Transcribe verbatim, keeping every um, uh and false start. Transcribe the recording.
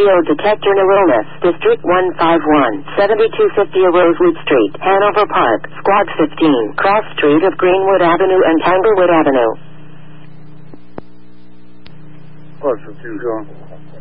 polio detector new illness. District one five one, seventy-two fifty Rosewood Street, Hanover Park, Squad fifteen, Cross Street of Greenwood Avenue and Tanglewood Avenue. 二十听说。